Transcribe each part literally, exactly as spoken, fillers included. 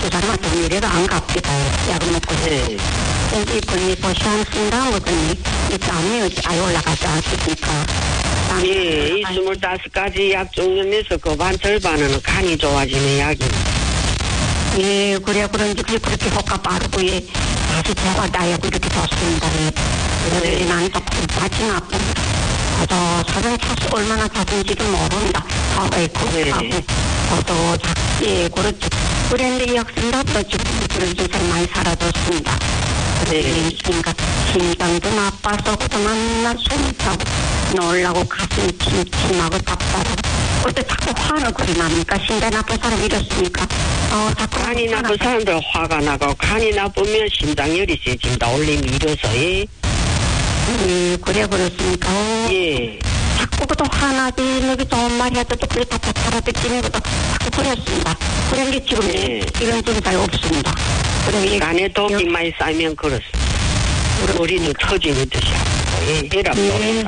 사람한테 미래도 안 갚기도 약을 먹고 있어요. 근데 이 건리버시안 쓴다는 것은 이 땀이 잘 올라가지 않습니까? 예, 이 스물다섯 가지 약 중에서 그 반 절반은 간이 좋아지는 약입니다. 예, 그래, 그런지 그렇게 효과 빠르고, 예, 다시 제가 나야고 이렇게 좋습니다. 예. 그래서 나는 조금 다치는 아픕니다. 그래서 사전 차수 얼마나 작은지도 모른다. 하고, 급하고, 저도 작지, 그렇죠. 그런데 이 학생답도 지금 그런 증상이 많이 사라졌습니다. 네. 그러니까 심장도 나빠서 그동안 맨날 숨이 차고, 놀라고 가슴이 침침하고 답답하고, 어때 자꾸 화를 그리 납니까? 심장 나쁜 사람 이렇습니까? 어, 자꾸 간이 나쁜 사람들 화가 나고 간이 나쁘면 심장열이 세집니다. 올림이 일어서. 예. 예, 그래 그렇습니까? 예. 자꾸 그도 화나지, 너기 좋은 말 해도 또 그래 답답하다 듣지면 그도 자꾸 그랬습니다. 그런 게 지금 예. 이런 증상이 없습니다. 그래, 간에 독이 많이 쌓이면 그렇습니다. 머리도 터지는 듯이 아프고, 예, 혈압도 예.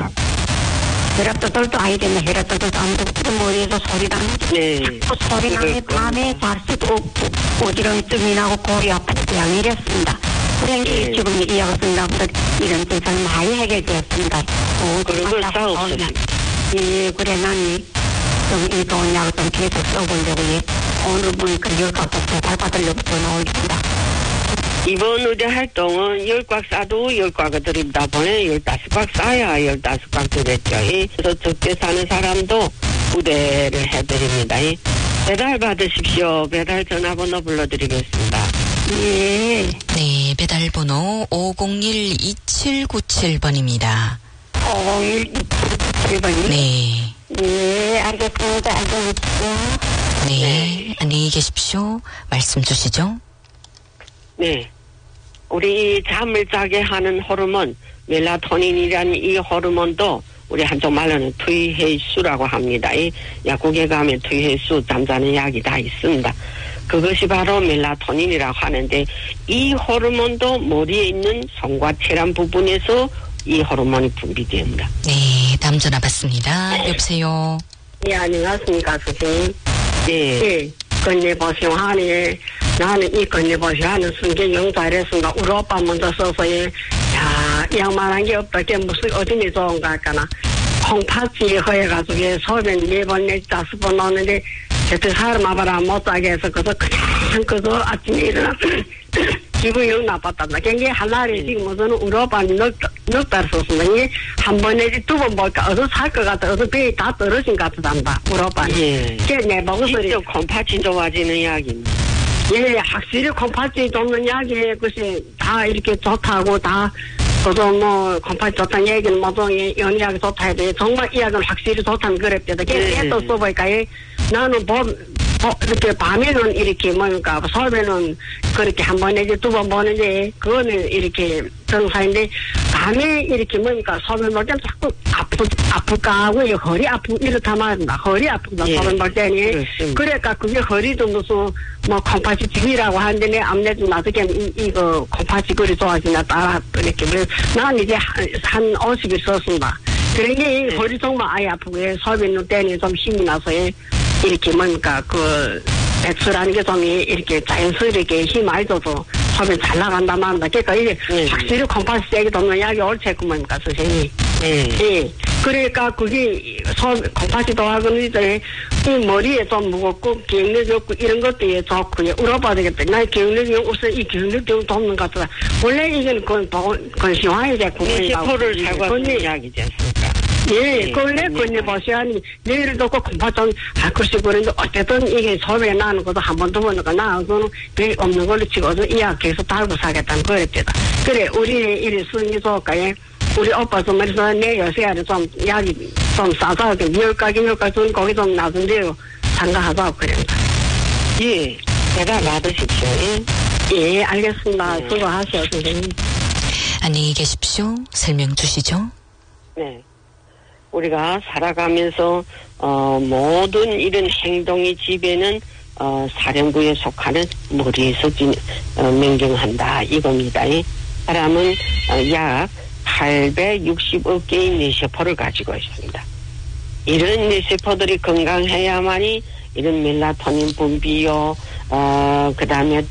혈압도들도 아이 되면 혈압도들도 안 듣고 머리에서 소리 나는 네. 자꾸 소리 나면 밤에 잘 수도 없고 어지럼증이 나고 골이 아프고 그냥 이랬습니다. 그런 게 네. 지금 이 약을 쓴다보다 이런 증상이 많이 해결되었습니다. 그런 걸 싸웠습니다. 예, 그래 난이 좀 이 좋은 약을 좀 계속 써보려고 예. 오늘 보니까 열각도 배달 받으려고 전화 올립니다. 이번 의대 활동은 열 꽉 싸도 열 꽉을 드립니다. 번에 열다섯 꽉 싸야 열다섯 꽉 드렸죠. 그래서 적게 사는 사람도 우대를 해드립니다. 배달 받으십시오. 배달 전화번호 불러드리겠습니다. 예. 네, 배달번호 오공일 이칠구칠 번입니다. 오공일 이칠구칠 번이요? 네. 예, 알겠습니다. 알겠습니다. 네, 네. 안녕히 계십시오. 말씀 주시죠. 네. 우리 잠을 자게 하는 호르몬, 멜라토닌이라는 이 호르몬도 우리 한쪽 말로는 투이해수라고 합니다. 이 약국에 가면 투이해수 잠자는 약이 다 있습니다. 그것이 바로 멜라토닌이라고 하는데 이 호르몬도 머리에 있는 손과 체란 부분에서 이 호르몬이 분비됩니다. 네, 다음 전화 받습니다. 여보세요. 예, 안녕하십니까, 선생님. 네. 예, 건네보시오 하니, 나는 이 건네보시오 하는 순간 영잘했습니다. 우리 오빠 먼저 써서, 예, 야, 양만한 게 없다. 그게 무슨, 어딘지 좋은가 할까나. 콩팥지 허해가지고, 소변 네 번, 네 다섯 번 넣는데, 그때 사람 아바라 못 자게 해서, 그저 그냥, 그저 아침에 일어나, 기분이 영 나빴단다. 그게 한 날에 지금 무슨 우리 오빠는 넉, 넉 달 썼습니다. 이게 한 번에 두 번 볼까, 어서 살 것 같아. 어서 배에 다 떨어진 것 같단다. 우리 오빠는. 예. 그게 내 목소리. 진짜 콩팥이 좋아지는 약입니다. 예, 확실히 콩팥이 좋는 약이, 그것이 다 이렇게 좋다고 다, 그저 뭐, 콩팥이 좋다는 얘기는 모두 연약이 좋다 해도, 정말 이 약은 확실히 좋다는 그랬대도. 그래서 또 써보니까, 나는 봄, 어, 이렇게 밤에는 이렇게 뭐니까 소변은 그렇게 한 번 내지 두 번 보는데 그거는 이렇게 정상인데 밤에 이렇게 뭐니까 소변 볼 때는 자꾸 아프 아플까 하고 허리 아프 이렇다 말한다. 허리 아프다 예. 소변 볼 때니 그렇습니다. 그러니까 그게 허리도 무슨 뭐 콩팥이 집이라고 하는데 내 암내도 나중에 이, 이거 콩팥이 그리 좋아지나 따라 이렇게 그래서 난 이제 한, 한 오십 일 썼습니다. 그런 게 네. 허리 정말 아예 아프고 소변 때니 좀 힘이 나서 이렇게 뭡니까, 그, 배출하는 게 좀 이렇게 자연스럽게 힘 많이 줘서 소변 잘 나간다 말한다. 그러니까 이게 네. 확실히 콩팥이 세게 돕는 약이 옳지 했고 뭡니까, 선생님. 네. 예. 그러니까 그게 소, 콩팥이 도와가는 이제 이 머리에 좀 무겁고 기억력이 없고 이런 것도 좋고요. 울어봐야 되겠다. 나 기억력이 없어 이 기억력 좀 돕는 것 같다. 원래 이건 그, 그, 시황이 제 세포를 살구하는 약이지 않습니까? 예, 원래 건네보시아니 내일을 놓고 콩팥 좀 할 것이 그런데 어쨌든 이게 소변 나는 것도 한 번 두 번이니까 나하고는 별 없는 걸로 치고서 이약 계속 달고 사겠다는 거였대다. 그래, 우리 이리 순위 좋을까요? 우리 오빠 좀 말해서 내 요새는 좀 약이 좀 싸서 열가기 열가기 좀 거기 좀 놔둔대요. 참가하자고 그랬다. 예, 배달 받으십시오. 예, 예, 알겠습니다. 네. 수고하세요, 선생님. 안녕히 계십시오. 설명 주시죠. 네. 우리가 살아가면서 어, 모든 이런 행동의 지배는 어, 사령부에 속하는 머리에서 지, 어, 명령한다 이겁니다. 이 사람은 어, 약 팔백육십억 개의 뇌세포를 가지고 있습니다. 이런 뇌세포들이 건강해야만이 이런 멜라토닌 분비요, 어, 그 다음에